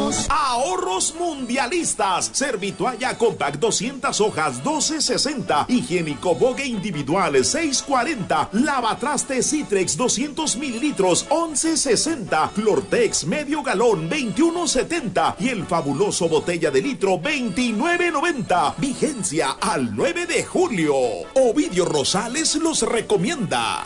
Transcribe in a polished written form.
Ahorros mundialistas. Servitoalla Compact 200 hojas 12.60. Higiénico Bogue individual 6.40. Lavatraste Citrex 200 mililitros 11.60. Clortex medio galón 21.70. Y el fabuloso botella de litro 29.90. Vigencia al 9 de julio. Ovidio Rosales los recomienda.